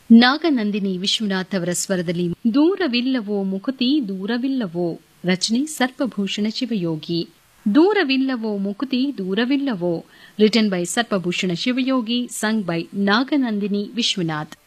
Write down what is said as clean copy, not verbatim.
ನಾಗನಂದಿನಿ ವಿಶ್ವನಾಥ್ ಅವರ ಸ್ವರದಲ್ಲಿ ದೂರವಿಲ್ಲವೋ ಮುಕುತಿ ದೂರವಿಲ್ಲವೋ, ರಚನೆ ಸರ್ಪಭೂಷಣ ಶಿವಯೋಗಿ. ದೂರವಿಲ್ಲವೋ ಮುಕುತಿ ದೂರವಿಲ್ಲವೋ, written by ಸರ್ಪಭೂಷಣ Shivayogi, sung by ನಾಗನಂದಿನಿ Vishwanath.